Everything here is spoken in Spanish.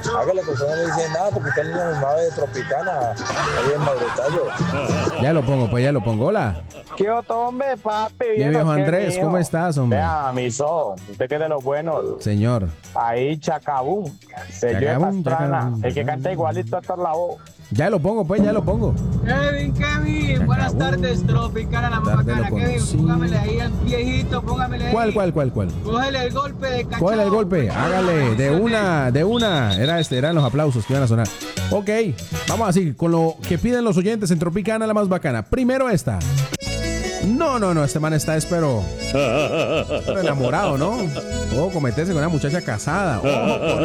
Hágale que usted no le dice nada porque usted no es nave de Tropicana. Ahí en Mauretayo. Ya lo pongo, pues ya lo pongo. Hola. ¿Qué otro hombre, papi? Mi viejo Andrés, ¿cómo estás, hombre? Vea, miso, usted que es de los buenos. Señor. Ahí, Chacabú. Se lleva Chacabún, Pastrana. Chacabún. El que canta igualito hasta la voz. Ya lo pongo, pues ya lo pongo. Kevin, buenas tardes, Tropicana, la más Tarde bacana. lo Kevin, conocí. póngamele ahí al viejito, póngamele ahí. ¿Cuál? Cógele el golpe de cachao. Cógele el golpe, hágale, de una. Eran los aplausos que iban a sonar. Ok, vamos así, con lo que piden los oyentes en Tropicana, la más bacana. Primero esta. No, este man está, pero enamorado, ¿no? Ojo con meterse con una muchacha casada. Ojo con